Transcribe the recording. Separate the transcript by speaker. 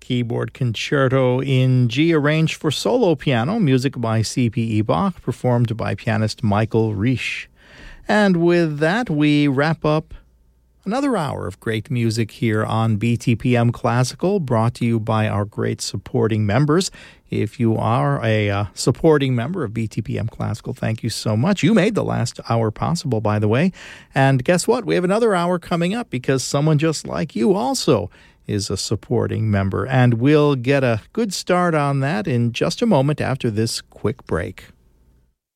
Speaker 1: keyboard concerto in G, arranged for solo piano, music by C.P. Bach, performed by pianist Michael Riesch. And with that, we wrap up another hour of great music here on BTPM Classical, brought to you by our great supporting members. If you are a supporting member of BTPM Classical, thank you so much. You made the last hour possible, by the way. And guess what? We have another hour coming up because someone just like you also is a supporting member. And we'll get a good start on that in just a moment after this quick break.